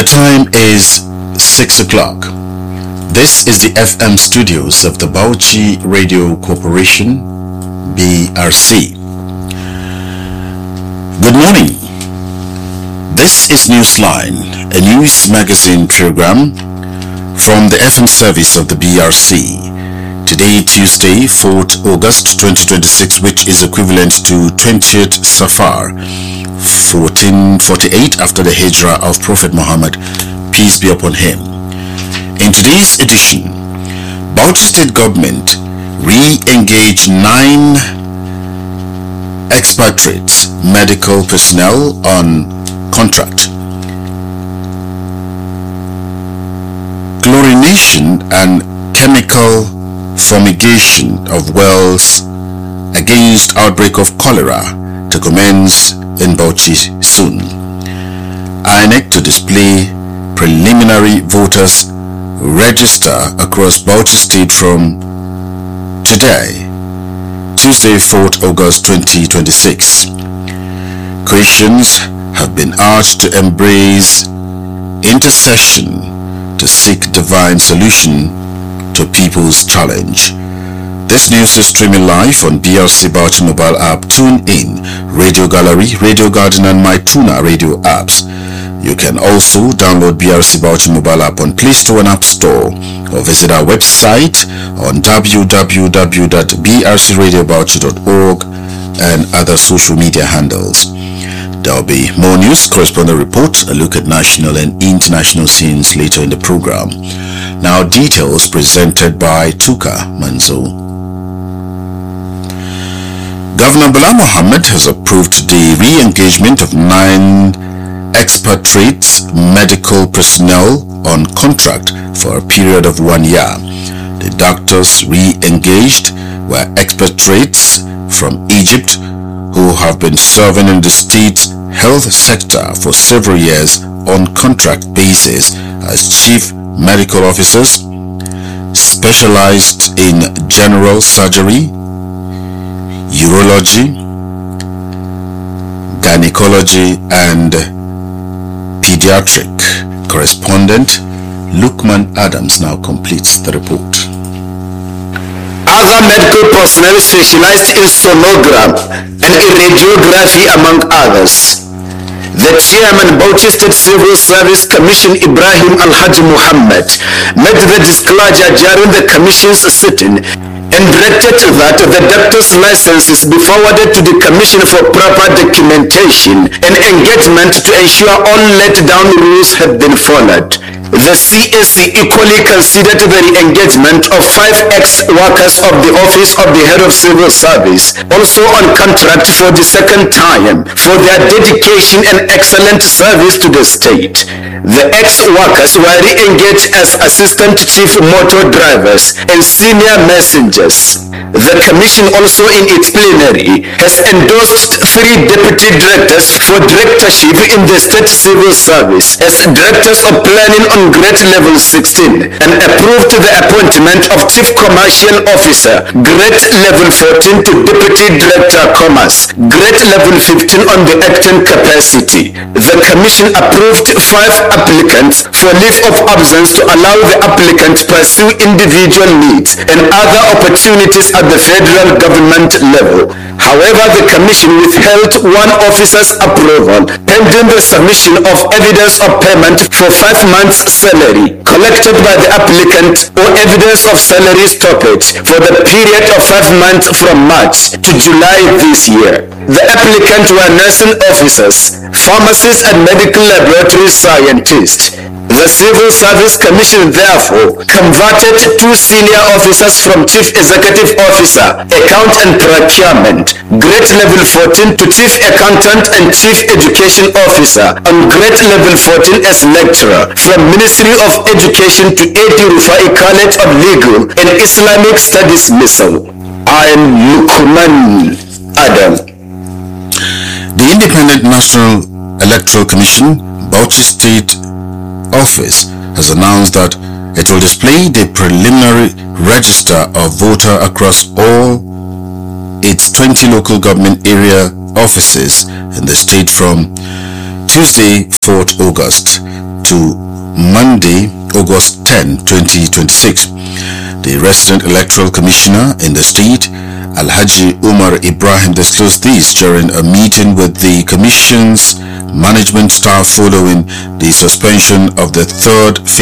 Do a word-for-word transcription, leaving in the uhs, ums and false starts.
time is six o'clock. This is the F M studios of the Bauchi Radio Corporation, B R C. Good morning. This is Newsline, a news magazine program from the F M service of the B R C. Today, Tuesday, fourth August twenty twenty-six, which is equivalent to twentieth Safar, fourteen forty-eight after the Hijrah of Prophet Muhammad, peace be upon him. In today's edition, Bauchi State Government re-engaged nine expatriates medical personnel on contract. Chlorination and chemical fumigation of wells against outbreak of cholera to commence in Bauchi soon. I N E C to display preliminary voters register across Bauchi State from today, Tuesday, fourth August twenty twenty-six. Christians have been urged to embrace intercession to seek divine solution to people's challenge. This news is streaming live on B R C Bauchi mobile app, Tune In, Radio Gallery, Radio Garden and MyTuna radio apps. You can also download B R C Bauchi mobile app on Play Store and App Store, or visit our website on w w w dot b r c radio bauchi dot org and other social media handles. There will be more news, correspondent report, a look at national and international scenes later in the program. Now details presented by Tuka Manzo. Governor Bala Mohammed has approved the re-engagement of nine expatriates medical personnel on contract for a period of one year. The doctors re-engaged were expatriates from Egypt who have been serving in the state's health sector for several years on contract basis as chief medical officers specialized in general surgery, urology, gynecology and pediatric. Correspondent Lukman Adams now completes the report. Other medical personnel specialized in sonogram and in radiography, among others. The chairman, Bauchi State Civil Service Commission, Ibrahim Alhaji Muhammad, made the disclosure during the commission's sitting and directed that the doctor's licenses be forwarded to the commission for proper documentation and engagement to ensure all laid down rules have been followed. The C A C equally considered the re-engagement of five ex-workers of the Office of the Head of Civil Service, also on contract for the second time, for their dedication and excellent service to the state. The ex-workers were re-engaged as assistant chief motor drivers and senior messengers. The commission also in its plenary has endorsed three deputy directors for directorship in the state civil service as directors of planning on grade level sixteen and approved the appointment of chief commercial officer grade level fourteen to deputy director commerce grade level fifteen on the acting capacity. The commission approved five applicants for leave of absence to allow the applicant to pursue individual needs and other opportunities at the federal government level. However, the commission withheld one officer's approval pending the submission of evidence of payment for five months' salary collected by the applicant or evidence of salary stoppage for the period of five months from March to July this year. The applicant were nursing officers, pharmacists and medical laboratory scientists. The Civil Service Commission therefore converted two senior officers from Chief Executive Officer, Account and Procurement, grade level fourteen to Chief Accountant and Chief Education Officer on grade level fourteen as lecturer from Ministry of Education to A D Rufai College of Legal and Islamic Studies, Misau. I am Lukman Adam. The Independent National Electoral Commission, Bauchi State Office, has announced that it will display the preliminary register of voter across all its twenty local government area offices in the state from Tuesday, fourth August. to Monday, August tenth, twenty twenty-six. The resident electoral commissioner in the state, Alhaji Umar Ibrahim, disclosed this during a meeting with the commission's management staff following the suspension of the third phase